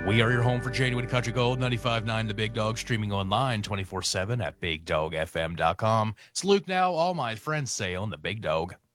We are your home for genuine country gold, 95.9 The Big Dog, streaming online 24/7 at BigDogFM.com. It's Luke now, all my friends say on The Big Dog.